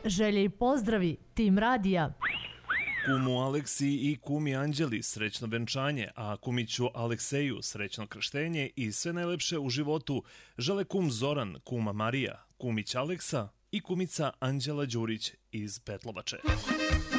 Želje i pozdravi, tim radija. Kumu Aleksiji i kumi Anđeli srećno venčanje, a kumiću Alekseju srećno krštenje i sve najlepše u životu žele kum Zoran, kuma Marija, kumić Aleksa i kumica Anđela Đurić iz Petlovače.